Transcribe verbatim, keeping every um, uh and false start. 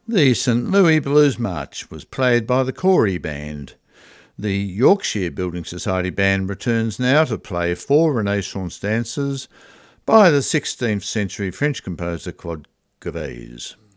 The St Louis Blues March was played by the Corey Band. The Yorkshire Building Society Band returns now to play four Renaissance dances by the sixteenth century French composer Claude Gervais.